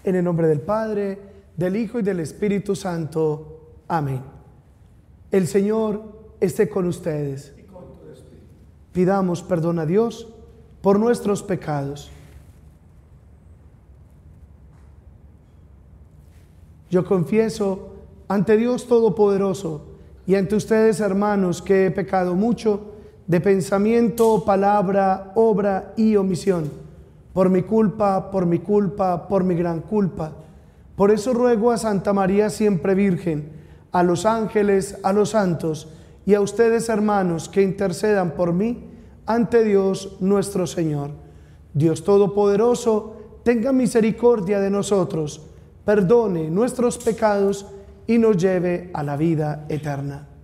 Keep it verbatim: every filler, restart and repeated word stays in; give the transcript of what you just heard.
En el nombre del Padre, del Hijo y del Espíritu Santo. Amén. El Señor esté con ustedes. Y con tu espíritu. Pidamos perdón a Dios por nuestros pecados. Yo confieso ante Dios Todopoderoso y ante ustedes, hermanos, que he pecado mucho de pensamiento, palabra, obra y omisión, por mi culpa, por mi culpa, por mi gran culpa. Por eso ruego a Santa María siempre Virgen, a los ángeles, a los santos y a ustedes, hermanos, que intercedan por mí ante Dios nuestro Señor. Dios Todopoderoso, tenga misericordia de nosotros, perdone nuestros pecados y nos lleve a la vida eterna.